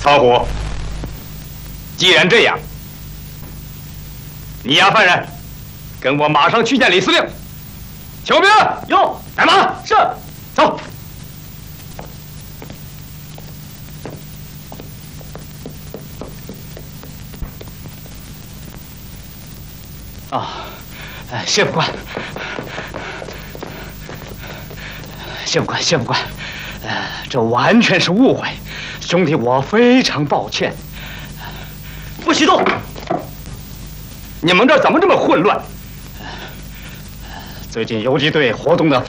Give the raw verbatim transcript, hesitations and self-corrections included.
老虎，既然这样，你押犯人，跟我马上去见李司令。请兵， 有， 带马， 是， 走。 啊，哎，谢副官，谢副官，谢副官，呃，这完全是误会，兄弟我非常抱歉。不许动！ 你们这儿怎么这么混乱？ 最近游击队活动的